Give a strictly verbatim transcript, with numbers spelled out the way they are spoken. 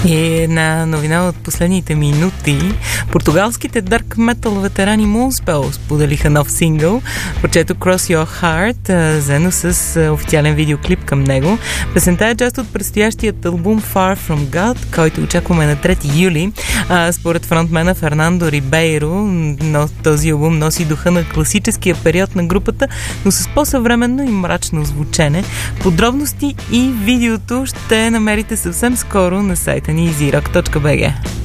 И една новина от последните минути. Португалските дарк метал ветерани Moonspell споделиха нов сингъл, прочето Cross Your Heart, заедно с официален видеоклип към него. Песента е част от предстоящият албум Far From God, който очакваме на трети юли. А, според фронтмена Фернандо Рибейро, но този албум носи духа на класическия период на групата, но с по-съвременно и мрачно звучене. Подробности и видеото ще намерите съвсем скоро на сайта ни easy rock точка b g.